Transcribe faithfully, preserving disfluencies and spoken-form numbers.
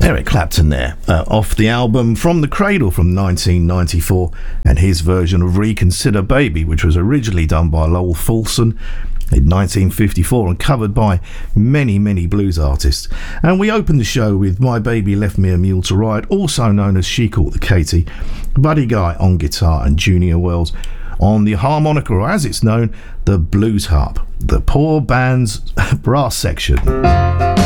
Eric Clapton there, uh, off the album From the Cradle from nineteen ninety-four, and his version of Reconsider Baby, which was originally done by Lowell Fulson in nineteen fifty-four and covered by many, many blues artists. And we opened the show with My Baby Left Me a Mule to Ride, also known as She Caught the Katy, Buddy Guy on guitar and Junior Wells on the harmonica, or as it's known, the blues harp, the poor band's brass section.